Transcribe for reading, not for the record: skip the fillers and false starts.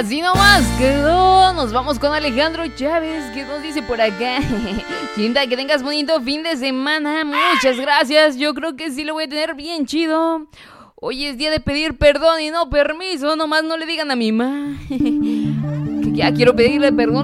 Así nomás quedó. Nos vamos con Alejandro Chávez, que nos dice por acá. Chinta, que tengas bonito fin de semana. Muchas gracias. Yo creo que sí lo voy a tener bien chido. Hoy es día de pedir perdón y no permiso. Nomás no le digan a mi mamá que ya quiero pedirle perdón